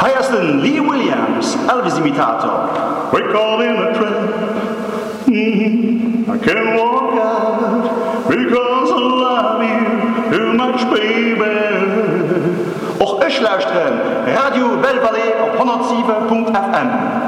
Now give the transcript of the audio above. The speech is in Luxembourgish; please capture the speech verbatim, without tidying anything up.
Heiersten Lee Williams, Elvis-Imitator. We're caught in a trap. Mm-hmm. I can't walk out because I love you too much, baby. Och ech lauschtren, Radio Bellevallée op honderd sieben Punkt F M.